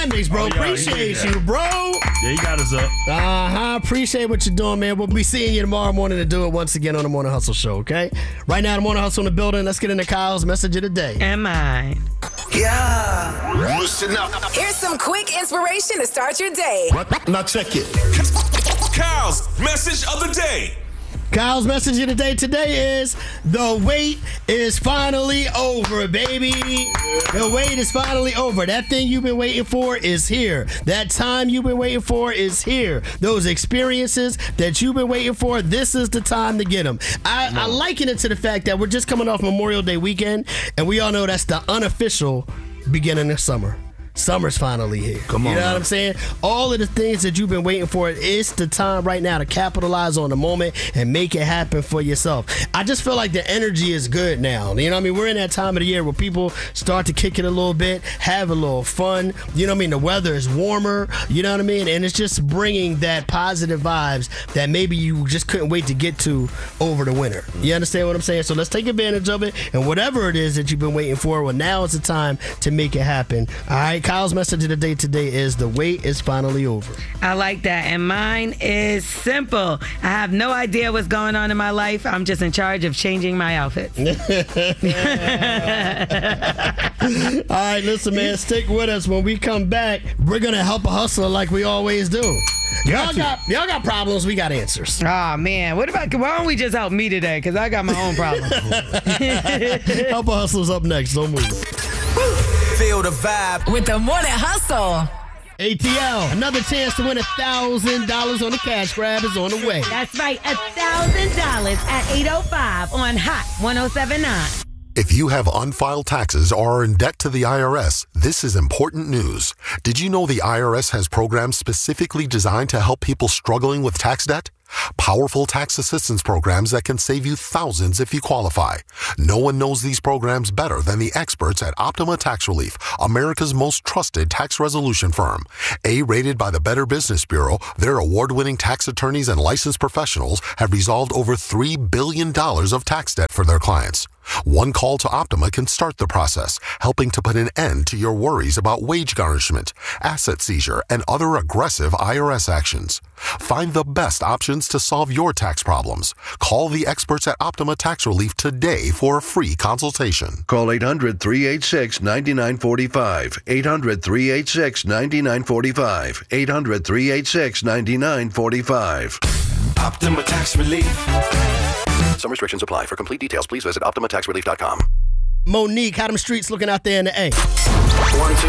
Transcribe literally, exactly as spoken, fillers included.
Thanks, bro. Oh, yeah, Appreciate you, bro. Yeah, he got us up. Uh-huh. Appreciate what you're doing, man. We'll be seeing you tomorrow morning to do it once again on the Morning Hustle Show, okay? Right now, the Morning Hustle in the building. Let's get into Kyle's message of the day. And mine. Yeah. Listen up. Here's some quick inspiration to start your day. Now check it. Kyle's message of the day. Kyle's message of the day today is the wait is finally over, baby. The wait is finally over. That thing you've been waiting for is here. That time you've been waiting for is here. Those experiences that you've been waiting for, this is the time to get them. I, I liken it to the fact that we're just coming off Memorial Day weekend, and we all know that's the unofficial beginning of summer. Summer's finally here. Come on, You know man. what I'm saying? All of the things that you've been waiting for, it's the time right now to capitalize on the moment and make it happen for yourself. I just feel like the energy is good now. You know what I mean? We're in that time of the year where people start to kick it a little bit, have a little fun. You know what I mean? The weather is warmer. You know what I mean? And it's just bringing that positive vibes that maybe you just couldn't wait to get to over the winter. You understand what I'm saying? So let's take advantage of it. And whatever it is that you've been waiting for, well, now is the time to make it happen. All right? Kyle's message of the day today is the wait is finally over. I like that. And mine is simple. I have no idea what's going on in my life. I'm just in charge of changing my outfits. All right, listen, man, stick with us. When we come back, we're going to help a hustler like we always do. Y'all got, y'all got problems, we got answers. Oh, man. What about, why don't we just help me today? Because I got my own problems. Help a hustler's up next. Don't move. Feel the vibe. With the Morning Hustle. A T L, another chance to win one thousand dollars on the cash grab is on the way. That's right. one thousand dollars at eight oh five on Hot one oh seven point nine. If you have unfiled taxes or are in debt to the I R S, this is important news. Did you know the I R S has programs specifically designed to help people struggling with tax debt? Powerful tax assistance programs that can save you thousands if you qualify. No one knows these programs better than the experts at Optima Tax Relief, America's most trusted tax resolution firm. A-rated by the Better Business Bureau, their award-winning tax attorneys and licensed professionals have resolved over three billion dollars of tax debt for their clients. One call to Optima can start the process, helping to put an end to your worries about wage garnishment, asset seizure, and other aggressive I R S actions. Find the best options to solve your tax problems. Call the experts at Optima Tax Relief today for a free consultation. Call eight hundred, three eight six, nine nine four five. eight hundred, three eight six, nine nine four five. eight hundred, three eight six, nine nine four five. Optima Tax Relief. Some restrictions apply. For complete details, please visit Optima Tax Relief dot com. Monique, how them streets looking out there in the A? One, two,